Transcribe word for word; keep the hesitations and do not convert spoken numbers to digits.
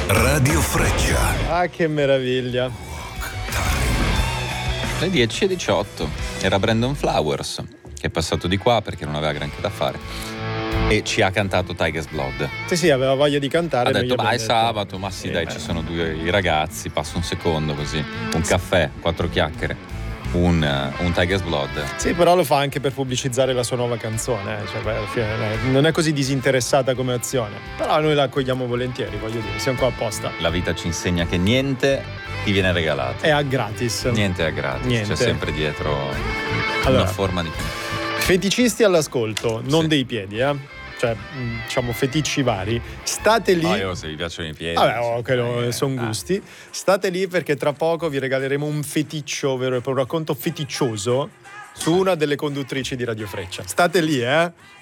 Radio Freccia. Ah, che meraviglia. Le dieci e diciotto. Era Brandon Flowers che è passato di qua perché non aveva granché da fare e ci ha cantato Tiger's Blood. Sì, sì, aveva voglia di cantare. Ha detto, ma è detto... sabato, ma sì, sì, dai, beh. ci sono due i ragazzi, passa un secondo così, un caffè, quattro chiacchiere, un, uh, un Tiger's Blood. Sì, però lo fa anche per pubblicizzare la sua nuova canzone, eh. Cioè, beh, alla fine non è così disinteressata come azione, però noi la accogliamo volentieri, voglio dire, siamo qua apposta. La vita ci insegna che niente ti viene regalato. È a gratis. Niente è gratis, Niente. c'è sempre dietro Allora, una forma di... Feticisti all'ascolto, non Sì. dei piedi, eh. Cioè, mh, diciamo, feticci vari. State lì. Oh, io se vi piacciono i piedi. Vabbè, oh, quello eh, sono ah. gusti. State lì perché tra poco vi regaleremo un feticcio, vero e proprio un racconto feticcioso su una delle conduttrici di Radio Freccia. State lì, eh.